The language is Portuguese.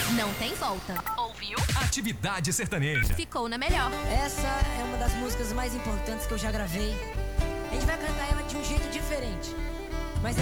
Não tem volta. Ouviu? Atividade sertaneja. Ficou na melhor. Essa é uma das músicas mais importantes que eu já gravei.